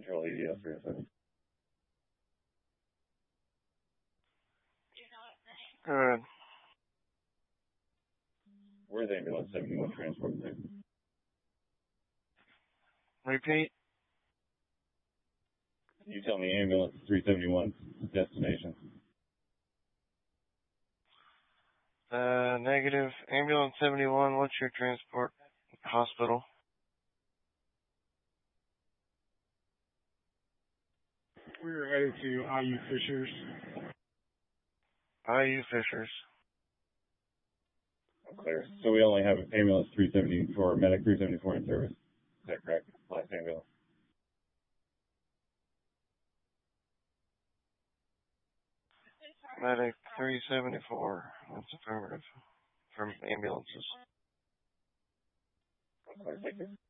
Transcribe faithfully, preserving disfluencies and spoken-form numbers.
Central E D S three oh seven. Good. Where's ambulance seventy-one transport to? Repeat. You tell me ambulance three seventy-one destination. Uh, negative. Ambulance seventy-one, what's your transport? Hospital. We're headed to I U Fishers. I U Fishers. Clear. So we only have ambulance three seventy-four, medic three seventy-four in service. Is that correct? Last ambulance. Medic three seventy-four. That's affirmative. From ambulances. Clear. Thank you.